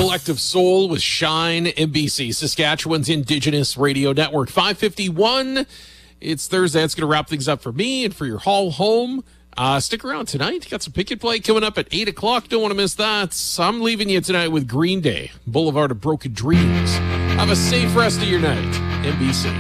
Collective Soul with Shine, NBC, Saskatchewan's Indigenous Radio Network. 5:51. It's Thursday. It's going to wrap things up for me and for your haul home. Stick around tonight. Got some pick and play coming up at 8 o'clock. Don't want to miss that. I'm leaving you tonight with Green Day, Boulevard of Broken Dreams. Have a safe rest of your night. NBC.